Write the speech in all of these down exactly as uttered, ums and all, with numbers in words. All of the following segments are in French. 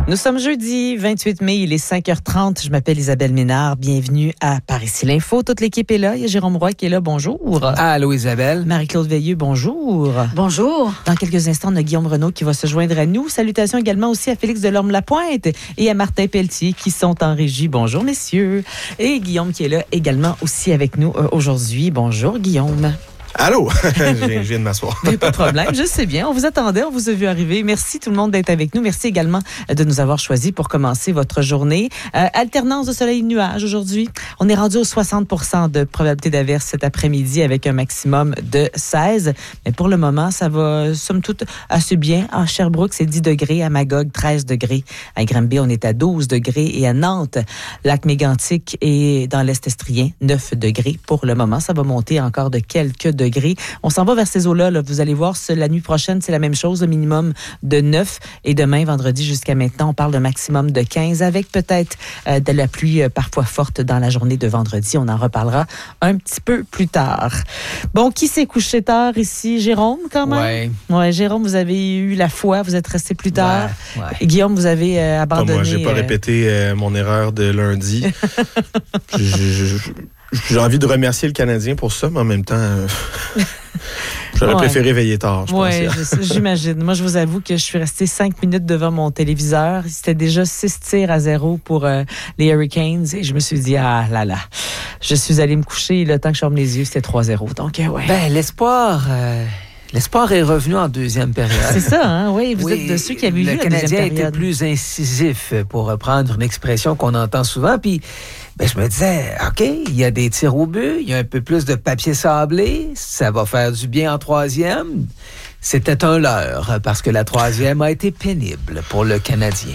Nous sommes jeudi vingt-huit mai, il est cinq heures trente. Je m'appelle Isabelle Ménard. Bienvenue à Par ici l'info. Toute l'équipe est là. Il y a Jérôme Roy qui est là. Bonjour. Allô Isabelle. Marie-Claude Veilleux, bonjour. Bonjour. Dans quelques instants, on a Guillaume Renaud qui va se joindre à nous. Salutations également aussi à Félix Delorme-Lapointe et à Martin Pelletier qui sont en régie. Bonjour messieurs. Et Guillaume qui est là également aussi avec nous euh, aujourd'hui. Bonjour Guillaume. Allô? Je viens de m'asseoir. Mais pas de problème, je sais bien. On vous attendait, on vous a vu arriver. Merci tout le monde d'être avec nous. Merci également de nous avoir choisis pour commencer votre journée. Euh, alternance de soleil et de nuages aujourd'hui. On est rendu aux soixante pour cent de probabilité d'averse cet après-midi avec un maximum de seize. Mais pour le moment, ça va somme toute assez bien. À Sherbrooke, c'est dix degrés. À Magog, treize degrés. À Granby, on est à douze degrés. Et à Nantes, lac Mégantic et dans l'Est estrien, neuf degrés. Pour le moment, ça va monter encore de quelques degrés. On s'en va vers ces eaux-là. Là. Vous allez voir, la nuit prochaine, c'est la même chose, le minimum de neuf. Et demain, vendredi, jusqu'à maintenant, on parle d'un maximum de quinze, avec peut-être euh, de la pluie euh, parfois forte dans la journée de vendredi. On en reparlera un petit peu plus tard. Bon, qui s'est couché tard ici? Jérôme, quand même? Oui. Ouais, Jérôme, vous avez eu la foi, vous êtes resté plus tard. Ouais, ouais. Et Guillaume, vous avez euh, abandonné. Pas moi, j'ai pas euh... répété euh, mon erreur de lundi. je, je, je, J'ai envie de remercier le Canadien pour ça, mais en même temps, euh, j'aurais ouais. préféré veiller tard, je ouais, pense. Oui, j'imagine. Moi, je vous avoue que je suis restée cinq minutes devant mon téléviseur. C'était déjà six tirs à zéro pour euh, les Hurricanes. Et je me suis dit, ah là là. Je suis allée me coucher. Le temps que je ferme les yeux, c'était trois zéro. Donc, euh, ouais. Ben, l'espoir... Euh... L'espoir est revenu en deuxième période. C'est ça, hein? Oui, vous oui, êtes de ceux qui avaient vu la deuxième période. Le Canadien était plus incisif, pour reprendre une expression qu'on entend souvent. Puis, ben, je me disais, OK, il y a des tirs au but, il y a un peu plus de papier sablé, ça va faire du bien en troisième. C'était un leurre, parce que la troisième a été pénible pour le Canadien.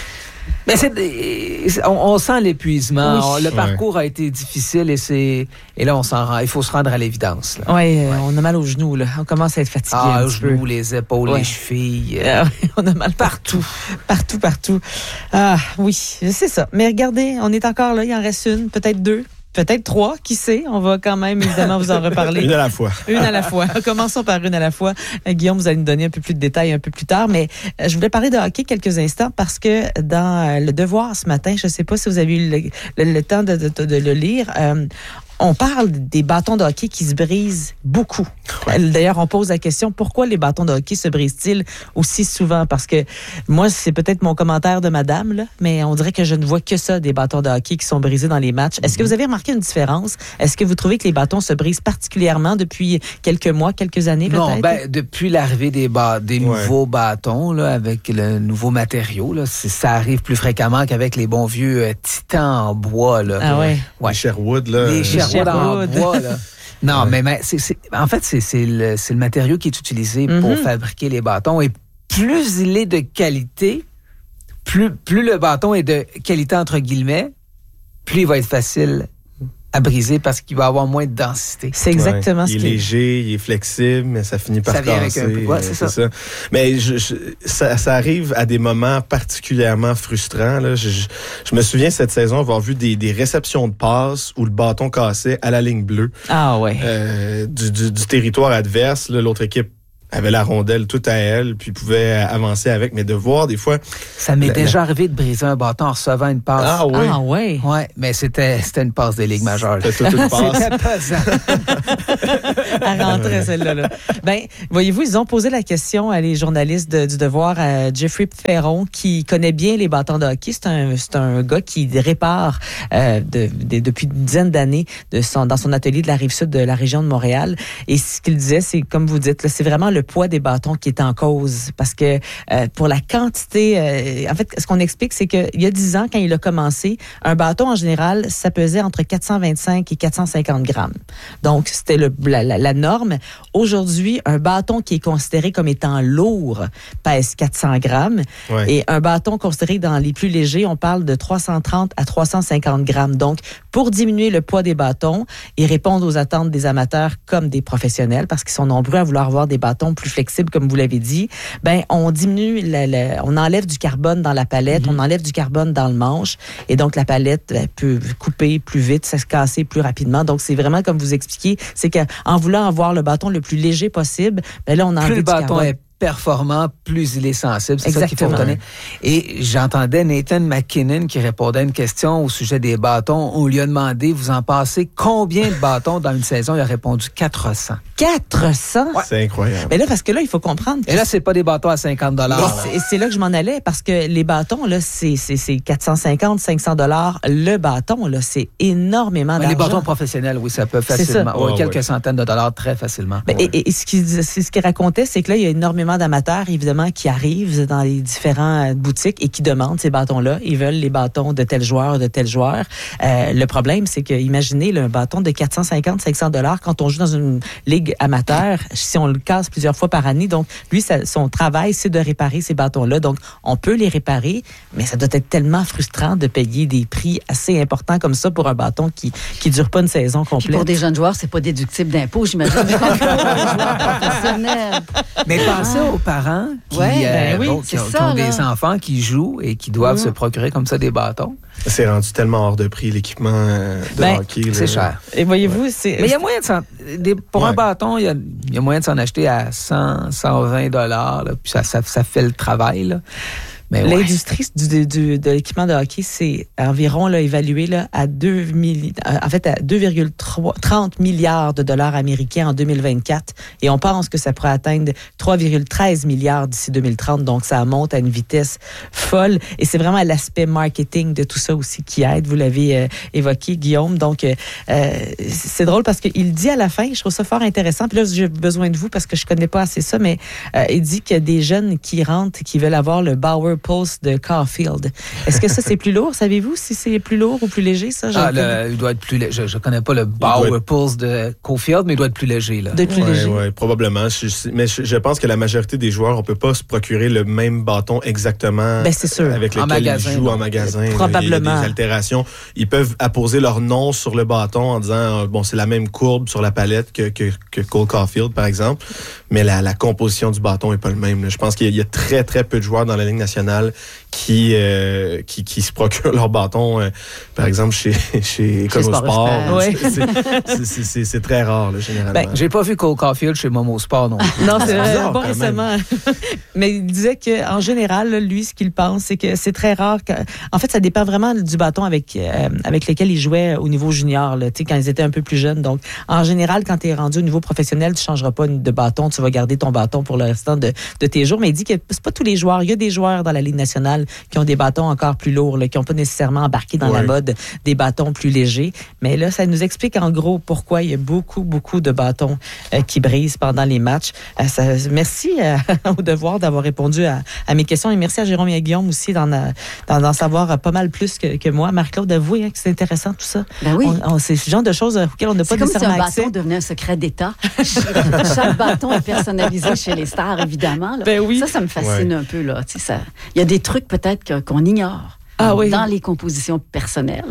Mais c'est, on, on sent l'épuisement. Oui. On, le parcours ouais. a été difficile et c'est et là on s'en rend. Il faut se rendre à l'évidence. Oui, ouais. euh, on a mal aux genoux là. On commence à être fatigué. Ah, aux genoux, peu. les épaules, ouais. les chevilles. Euh, euh, on a mal partout, partout, partout. Ah oui, c'est ça. Mais regardez, on est encore là. Il en reste une, peut-être deux. Peut-être trois, qui sait? On va quand même, évidemment, vous en reparler. Une à la fois. Une à la fois. Commençons par une à la fois. Euh, Guillaume, vous allez nous donner un peu plus de détails un peu plus tard, mais euh, je voulais parler de hockey quelques instants parce que dans euh, Le Devoir ce matin, je ne sais pas si vous avez eu le, le, le temps de, de, de, de le lire, euh, on parle des bâtons de hockey qui se brisent beaucoup. Ouais. D'ailleurs, on pose la question, pourquoi les bâtons de hockey se brisent-ils aussi souvent? Parce que moi, c'est peut-être mon commentaire de madame, là, mais on dirait que je ne vois que ça, des bâtons de hockey qui sont brisés dans les matchs. Est-ce que vous avez remarqué une différence? Est-ce que vous trouvez que les bâtons se brisent particulièrement depuis quelques mois, quelques années peut-être? Non, ben, depuis l'arrivée des, ba- des ouais. nouveaux bâtons, là, avec le nouveau matériau, là, ça arrive plus fréquemment qu'avec les bons vieux euh, titans en bois. Là. Ah ouais. ouais. Les Sherwood, là. Les Sherwood en bois, là. Non, ouais. mais, mais c'est, c'est, en fait, c'est, c'est, le, c'est le matériau qui est utilisé mm-hmm. pour fabriquer les bâtons. Et plus il est de qualité, plus, plus le bâton est de qualité, entre guillemets, plus il va être facile à briser parce qu'il va avoir moins de densité. C'est exactement ouais. ce qu'il est. Il est léger, il est flexible, mais ça finit par ça vient casser. Avec un peu. Ouais, c'est, c'est ça. ça. Mais je, je, ça, ça arrive à des moments particulièrement frustrants. Là. Je, je, je me souviens cette saison avoir vu des, des réceptions de passes où le bâton cassait à la ligne bleue. Ah ouais. Euh, du, du, du territoire adverse. Là, l'autre équipe avait la rondelle toute à elle, puis pouvait avancer avec. Mais de voir, des fois... Ça m'est la, déjà la... arrivé de briser un bâton en recevant une passe. Ah oui? Ah oui? Oui, mais c'était, c'était une passe des ligues majeures. C'était toute une passe. C'était pesant. À rentrer, celle-là. Là. Ben, voyez-vous, ils ont posé la question à les journalistes de, du Devoir, à Jeffrey Ferron, qui connaît bien les bâtons de hockey. C'est un, c'est un gars qui répare euh, de, de, depuis une dizaine d'années de son, dans son atelier de la Rive-Sud de la région de Montréal. Et ce qu'il disait, c'est, comme vous dites, là, c'est vraiment le poids des bâtons qui est en cause. Parce que euh, pour la quantité... Euh, en fait, ce qu'on explique, c'est qu'il y a dix ans, quand il a commencé, un bâton, en général, ça pesait entre quatre cent vingt-cinq et quatre cent cinquante grammes. Donc, c'était le, la, la, la norme. Aujourd'hui, un bâton qui est considéré comme étant lourd pèse quatre cents grammes. Ouais. Et un bâton considéré dans les plus légers, on parle de trois cent trente à trois cent cinquante grammes. Donc, pour diminuer le poids des bâtons et répondre aux attentes des amateurs comme des professionnels, parce qu'ils sont nombreux à vouloir avoir des bâtons plus flexibles, comme vous l'avez dit, ben on diminue, la, la, on enlève du carbone dans la palette, mm-hmm. on enlève du carbone dans le manche, et donc la palette ben, peut couper plus vite, ça se casser plus rapidement. Donc c'est vraiment comme vous expliquez, c'est qu'en voulant avoir le bâton le plus léger possible, ben là on enlève plus du le bâton carbone. est performant, plus il est sensible. C'est ça qu'il faut Exactement. retenir. Et j'entendais Nathan McKinnon qui répondait à une question au sujet des bâtons. On lui a demandé, vous en passez combien de bâtons dans une saison? Il a répondu quatre cents. quatre cents? Ouais. C'est incroyable. Mais là, parce que là, il faut comprendre. Et là, c'est pas des bâtons à cinquante dollars. Et c'est là que je m'en allais, parce que les bâtons, là, c'est, c'est, c'est quatre cent cinquante, cinq cents dollars. Le bâton, là, c'est énormément d'argent. Les bâtons professionnels, oui, ça peut facilement. ça. Ouais, Oh, quelques ouais. centaines de dollars très facilement. Ben, Ouais. Et, et, et ce qu'il ce qu'il racontait, c'est que là, il y a énormément d'amateurs, évidemment, qui arrivent dans les différentes boutiques et qui demandent ces bâtons-là. Ils veulent les bâtons de tel joueur, de tel joueur. Euh, le problème, c'est que, imaginez, là, un bâton de quatre cent cinquante, cinq cents dollars quand on joue dans une ligue amateur, si on le casse plusieurs fois par année. Donc, lui, ça, son travail, c'est de réparer ces bâtons-là. Donc, on peut les réparer, mais ça doit être tellement frustrant de payer des prix assez importants comme ça pour un bâton qui qui dure pas une saison complète. Puis pour des jeunes joueurs, c'est pas déductible d'impôt, j'imagine. Comme pour un joueur professionnel. Mais pensez aux parents qui, Ouais, euh, ben oui, bon, qui c'est ont, qui ça, ont des là. enfants qui jouent et qui doivent Mm. se procurer comme ça des bâtons. C'est rendu tellement hors de prix, l'équipement euh, de Ben, hockey. C'est là. cher. Et voyez-vous, c'est... Mais il y a moyen de s'en... des- pour un Ouais. bâton, il y a, il y a moyen de s'en acheter à cent, cent vingt dollars, là, puis ça, ça, ça fait le travail, là. Mais ouais. L'industrie du, du, de l'équipement de hockey, c'est environ là, évalué là, à deux milli- en fait à deux virgule trente milliards de dollars américains en deux mille vingt-quatre, et on pense que ça pourrait atteindre trois virgule treize milliards d'ici deux mille trente. Donc ça monte à une vitesse folle, et c'est vraiment l'aspect marketing de tout ça aussi qui aide. Vous l'avez euh, évoqué, Guillaume. Donc euh, c'est drôle parce qu'il dit à la fin, je trouve ça fort intéressant. Puis là, j'ai besoin de vous parce que je connais pas assez ça, mais euh, il dit qu'il y a des jeunes qui rentrent, qui veulent avoir le Bauer Pulse de Caulfield. Est-ce que ça, c'est plus lourd? Savez-vous si c'est plus lourd ou plus léger, ça? Ah, le, il doit être plus léger. Je ne connais pas le Bauer être... Pulse de Caulfield, mais il doit être plus léger. Là. De plus ouais, léger? Oui, probablement. Je, mais je, je pense que la majorité des joueurs, on peut pas se procurer le même bâton exactement ben, c'est sûr. avec lequel en magasin, ils jouent non. en magasin. Probablement. Il y a des altérations. Ils peuvent apposer leur nom sur le bâton en disant, bon, c'est la même courbe sur la palette que, que, que Cole Caulfield, par exemple, mais la, la composition du bâton est pas le même. Là. Je pense qu'il y a, il y a très, très peu de joueurs dans la Ligue nationale qui, euh, qui, qui se procurent leur bâton, euh, par exemple, chez, chez Econosport. Ouais. C'est, c'est, c'est, c'est très rare, là, généralement. Ben, j'ai pas vu Cole Caulfield chez Momo Sport non plus. Non, c'est bizarre, pas quand récemment. Mais il disait qu'en général, là, lui, ce qu'il pense, c'est que c'est très rare. Que... En fait, ça dépend vraiment du bâton avec, euh, avec lequel il jouait au niveau junior, là, quand ils étaient un peu plus jeunes. Donc, en général, quand tu es rendu au niveau professionnel, tu ne changeras pas de bâton. Tu vas garder ton bâton pour le restant de, de tes jours. Mais il dit que c'est pas tous les joueurs. Il y a des joueurs dans la Ligue nationale qui ont des bâtons encore plus lourds, là, qui n'ont pas nécessairement embarqué dans ouais. la mode des bâtons plus légers. Mais là, ça nous explique en gros pourquoi il y a beaucoup, beaucoup de bâtons euh, qui brisent pendant les matchs. Euh, ça, merci euh, au devoir d'avoir répondu à, à mes questions, et merci à Jérôme et à Guillaume aussi d'en, d'en, d'en savoir pas mal plus que, que moi. Marc-Claude, avouez hein, que c'est intéressant tout ça. Ben oui. On, on, c'est ce genre de choses auxquelles on n'a pas C'est comme si un nécessairement accès. bâton devenait un secret d'État. Chaque bâton est personnalisé chez les stars, évidemment. Là. Ben oui. Ça, ça me fascine Ouais. un peu. Là. Tu sais, ça... Il y a des trucs peut-être que, qu'on ignore Ah oui. dans les compositions personnelles.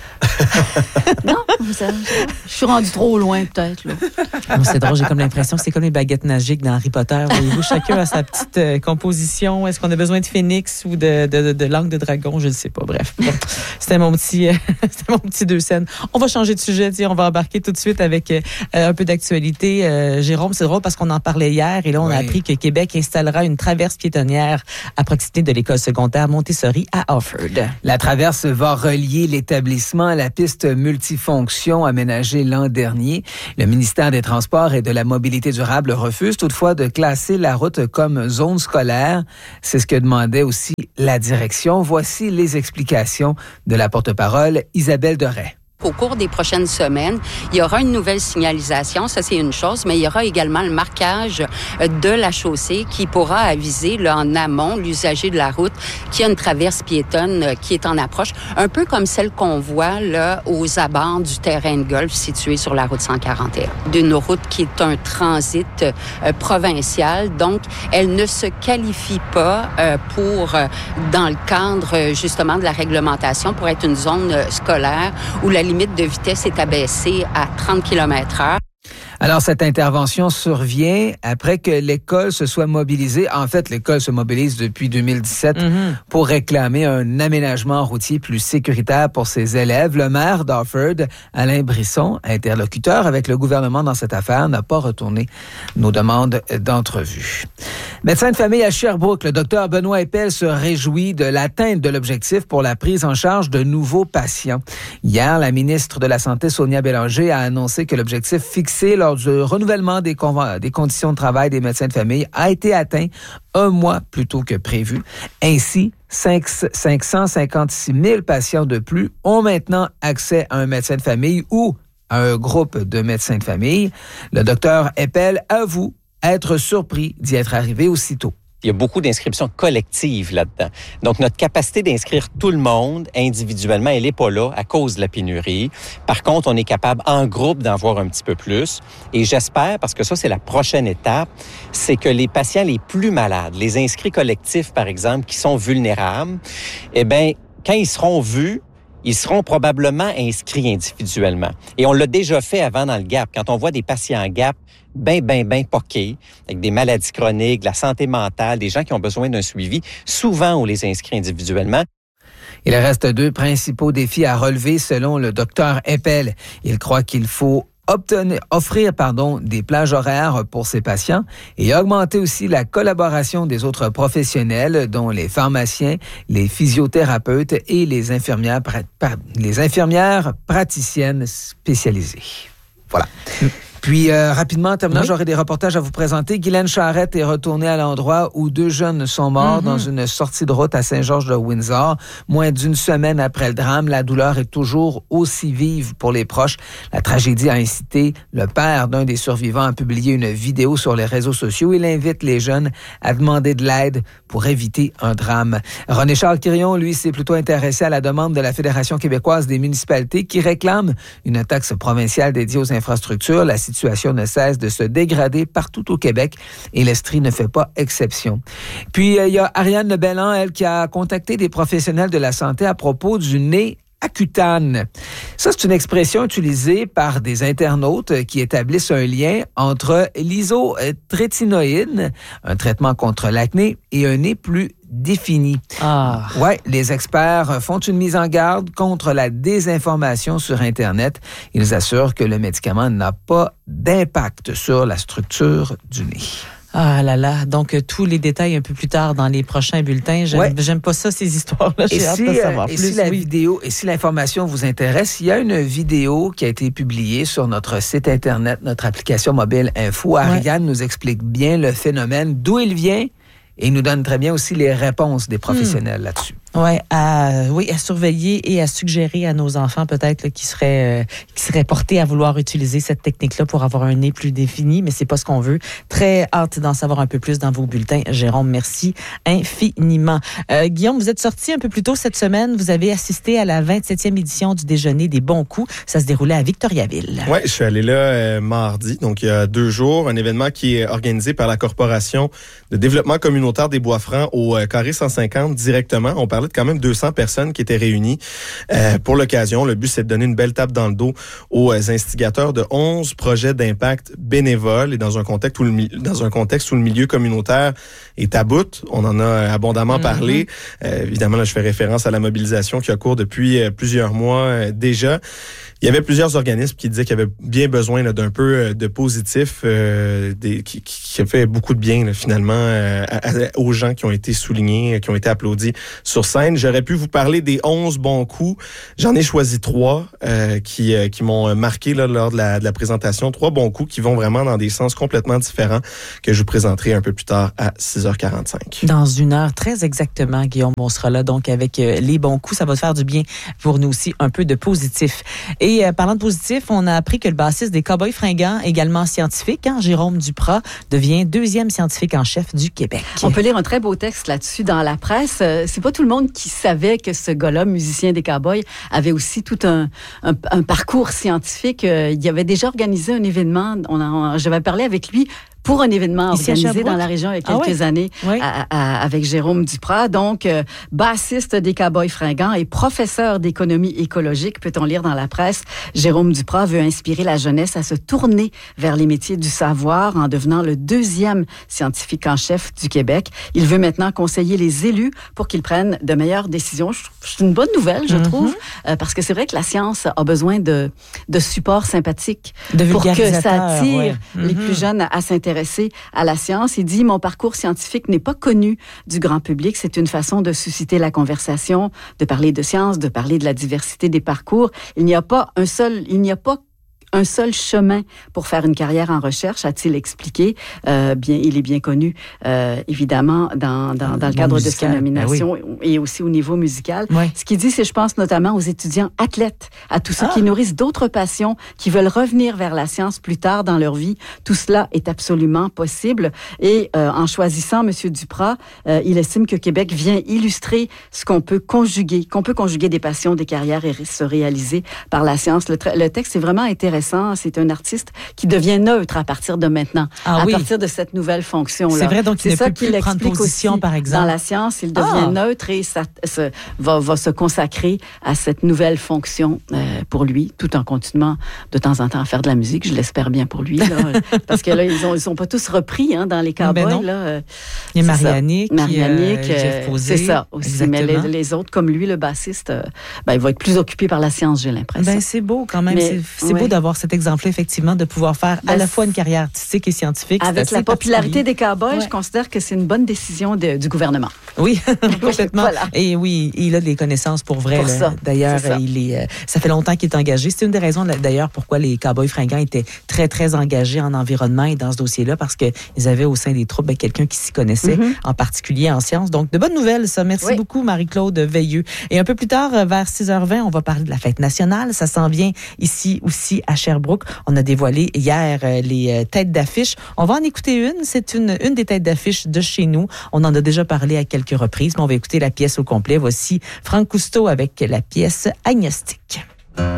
Non, ça, je suis rendue trop loin peut-être. Là. Oh, c'est drôle, j'ai comme l'impression que c'est comme les baguettes magiques dans Harry Potter. Voyez-vous, chacun a sa petite euh, composition. Est-ce qu'on a besoin de phénix ou de, de, de, de langue de dragon? Je ne sais pas. Bref, bon, c'était mon petit, euh, c'était mon petit deux scènes. On va changer de sujet. Tiens, on va embarquer tout de suite avec euh, un peu d'actualité. Euh, Jérôme, c'est drôle parce qu'on en parlait hier et là, on oui. a appris que Québec installera une traverse piétonnière à proximité de l'école secondaire Montessori à Offord. La traverse va relier l'établissement à la piste multifonction aménagée l'an dernier. Le ministère des Transports et de la Mobilité durable refuse toutefois de classer la route comme zone scolaire. C'est ce que demandait aussi la direction. Voici les explications de la porte-parole Isabelle Deray. Au cours des prochaines semaines, il y aura une nouvelle signalisation, ça c'est une chose, mais il y aura également le marquage de la chaussée qui pourra aviser là, en amont l'usager de la route qu'il y a une traverse piétonne qui est en approche, un peu comme celle qu'on voit là aux abords du terrain de golf situé sur la route cent quarante et un. D'une route qui est un transit euh, provincial, donc elle ne se qualifie pas euh, pour, euh, dans le cadre justement de la réglementation, pour être une zone euh, scolaire où la limite de vitesse est abaissée à trente kilomètres heure. Alors, cette intervention survient après que l'école se soit mobilisée. En fait, l'école se mobilise depuis deux mille dix-sept mm-hmm. pour réclamer un aménagement routier plus sécuritaire pour ses élèves. Le maire d'Offord, Alain Brisson, interlocuteur avec le gouvernement dans cette affaire, n'a pas retourné nos demandes d'entrevue. Médecin de famille à Sherbrooke, le docteur Benoît Eppel se réjouit de l'atteinte de l'objectif pour la prise en charge de nouveaux patients. Hier, la ministre de la Santé, Sonia Bélanger, a annoncé que l'objectif fixé lors du renouvellement des, conv- des conditions de travail des médecins de famille a été atteint un mois plus tôt que prévu. Ainsi, cinq cent cinquante-six mille patients de plus ont maintenant accès à un médecin de famille ou à un groupe de médecins de famille. Le docteur Eppel avoue être surpris d'y être arrivé aussitôt. Il y a beaucoup d'inscriptions collectives là-dedans. Donc, notre capacité d'inscrire tout le monde individuellement, elle n'est pas là à cause de la pénurie. Par contre, on est capable en groupe d'en voir un petit peu plus. Et j'espère, parce que ça, c'est la prochaine étape, c'est que les patients les plus malades, les inscrits collectifs, par exemple, qui sont vulnérables, eh bien, quand ils seront vus, ils seront probablement inscrits individuellement. Et on l'a déjà fait avant dans le G A P. Quand on voit des patients G A P bien, bien, bien poqués, avec des maladies chroniques, de la santé mentale, des gens qui ont besoin d'un suivi, souvent on les inscrit individuellement. Il reste deux principaux défis à relever selon le docteur Eppel. Il croit qu'il faut Obtenir, offrir pardon, des plages horaires pour ces patients et augmenter aussi la collaboration des autres professionnels, dont les pharmaciens, les physiothérapeutes et les infirmières, les infirmières praticiennes spécialisées. Voilà. Puis, euh, rapidement, en terminant, oui. j'aurai des reportages à vous présenter. Guylaine Charette est retournée à l'endroit où deux jeunes sont morts mm-hmm. dans une sortie de route à Saint-Georges-de-Windsor. Moins d'une semaine après le drame, la douleur est toujours aussi vive pour les proches. La tragédie a incité le père d'un des survivants à publier une vidéo sur les réseaux sociaux. Il invite les jeunes à demander de l'aide pour éviter un drame. René-Charles Quirion, lui, s'est plutôt intéressé à la demande de la Fédération québécoise des municipalités qui réclame une taxe provinciale dédiée aux infrastructures. La La situation ne cesse de se dégrader partout au Québec et l'Estrie ne fait pas exception. Puis, il y a Ariane Lebellan, elle, qui a contacté des professionnels de la santé à propos du nez acutane. Ça, c'est une expression utilisée par des internautes qui établissent un lien entre l'isotrétinoïne, un traitement contre l'acné, et un nez plus défini. Ah. Ouais, les experts font une mise en garde contre la désinformation sur Internet. Ils assurent que le médicament n'a pas d'impact sur la structure du nez. Ah là là, donc euh, tous les détails un peu plus tard dans les prochains bulletins. J'aime, ouais. j'aime pas ça, ces histoires-là. J'ai et hâte si, de savoir et plus. Si la oui. vidéo, et si l'information vous intéresse, il y a une vidéo qui a été publiée sur notre site Internet, notre application mobile Info. Ariane ouais. nous explique bien le phénomène, d'où il vient, et il nous donne très bien aussi les réponses des professionnels hmm. là-dessus. Ouais, à, oui, à surveiller et à suggérer à nos enfants peut-être là, qui seraient euh, qui seraient portés à vouloir utiliser cette technique-là pour avoir un nez plus défini, mais c'est pas ce qu'on veut. Très hâte d'en savoir un peu plus dans vos bulletins. Jérôme, merci infiniment. Euh, Guillaume, vous êtes sorti un peu plus tôt cette semaine. Vous avez assisté à la vingt-septième édition du Déjeuner des bons coups. Ça se déroulait à Victoriaville. Oui, je suis allé là euh, mardi, donc il y a deux jours. Un événement qui est organisé par la Corporation de développement communautaire des Bois-Francs au euh, Carré cent cinquante directement. On parlait de quand même deux cents personnes qui étaient réunies euh, pour l'occasion. Le but, c'est de donner une belle tape dans le dos aux euh, instigateurs de onze projets d'impact bénévoles et dans un contexte où le, dans un contexte où le milieu communautaire est à bout. On en a abondamment mm-hmm. parlé. Euh, évidemment, là, je fais référence à la mobilisation qui a cours depuis euh, plusieurs mois euh, déjà. Il y avait plusieurs organismes qui disaient qu'il y avait bien besoin là, d'un peu de positif, euh, des, qui, qui a fait beaucoup de bien là, finalement euh, à, à, aux gens qui ont été soulignés, qui ont été applaudis sur scène. J'aurais pu vous parler des onze bons coups. J'en ai choisi trois euh, qui, euh, qui m'ont marqué là, lors de la, de la présentation. Trois bons coups qui vont vraiment dans des sens complètement différents que je vous présenterai un peu plus tard à six heures quarante-cinq. Dans une heure, très exactement, Guillaume, on sera là donc avec euh, les bons coups. Ça va faire du bien pour nous aussi, un peu de positif. Et Et euh, parlant de positif, on a appris que le bassiste des Cowboys Fringants, également scientifique, hein, Jérôme Duprat, devient deuxième scientifique en chef du Québec. On peut lire un très beau texte là-dessus dans la presse. Euh, c'est pas tout le monde qui savait que ce gars-là, musicien des Cowboys, avait aussi tout un, un, un parcours scientifique. Euh, il avait déjà organisé un événement. On a, j'avais parlé avec lui pour un événement Ici à organisé Sherbrooke? dans la région il y a quelques Ah ouais? années Oui. à- à- avec Jérôme Duprat. Donc, euh, bassiste des Cowboys fringants et professeur d'économie écologique, peut-on lire dans la presse. Jérôme Duprat veut inspirer la jeunesse à se tourner vers les métiers du savoir en devenant le deuxième scientifique en chef du Québec. Il veut maintenant conseiller les élus pour qu'ils prennent de meilleures décisions. Je- C'est une bonne nouvelle, je Mm-hmm. trouve, euh, parce que c'est vrai que la science a besoin de, de support sympathique De pour que ça vulgarisateurs, attire ouais. les Mhm. plus jeunes à, à s'intéresser à la science. Il dit, mon parcours scientifique n'est pas connu du grand public. C'est une façon de susciter la conversation, de parler de science, de parler de la diversité des parcours. Il n'y a pas un seul, il n'y a pas un seul chemin pour faire une carrière en recherche, a-t-il expliqué. Euh, bien, il est bien connu, euh, évidemment, dans, dans, dans le Bon cadre musical, de sa nomination ben et aussi au niveau musical. Ouais. Ce qu'il dit, c'est, je pense notamment aux étudiants athlètes, à tous ceux Ah. qui nourrissent d'autres passions, qui veulent revenir vers la science plus tard dans leur vie. Tout cela est absolument possible. Et euh, en choisissant M. Duprat, euh, il estime que Québec vient illustrer ce qu'on peut conjuguer, qu'on peut conjuguer des passions, des carrières et se réaliser par la science. Le, tra- le texte est vraiment intéressant. C'est un artiste qui devient neutre à partir de maintenant, Ah à oui. partir de cette nouvelle fonction-là. C'est vrai, donc il C'est ne ça peut qu'il plus prendre explique position, aussi par exemple. Dans la science, il devient Ah. neutre et ça, se, va, va se consacrer à cette nouvelle fonction euh, pour lui, tout en continuant de temps en temps à faire de la musique. Je l'espère bien pour lui, là, parce que là, ils ont, ils sont pas tous repris hein, dans les Cowboys. Ben non. là, euh, Il y a c'est ça. Mariannick, Mariannick, euh, Jeff euh, Posey. c'est ça aussi. Mais les, Exactement. les autres, comme lui, le bassiste, euh, ben, il va être plus occupé par la science, j'ai l'impression. Ben, c'est beau quand même. Mais, C'est, c'est ouais. beau d'avoir cet exemple-là, effectivement, de pouvoir faire à Ben, la fois une carrière artistique et scientifique. C'est Avec assez la popularité particulier. des Cowboys, Ouais. je considère que c'est une bonne décision de- du gouvernement. Oui, complètement. Voilà. Et oui, il a des connaissances pour vrai. Pour là. ça, D'ailleurs, c'est ça. il est, euh, ça fait longtemps qu'il est engagé. C'est une des raisons, là, d'ailleurs, pourquoi les Cowboys fringants étaient très, très engagés en environnement et dans ce dossier-là, parce qu'ils avaient au sein des troupes ben, quelqu'un qui s'y connaissait, Mhm. en particulier en sciences. Donc, de bonnes nouvelles, ça. Merci Oui. beaucoup, Marie-Claude Veilleux. Et un peu plus tard, euh, vers six heures vingt, on va parler de la fête nationale. Ça s'en vient ici aussi à Sherbrooke. On a dévoilé hier euh, les euh, têtes d'affiche. On va en écouter une. C'est une, une des têtes d'affiche de chez nous. On en a déjà parlé à quelques reprises, mais on va écouter la pièce au complet. Voici Franck Cousteau avec la pièce Agnostique.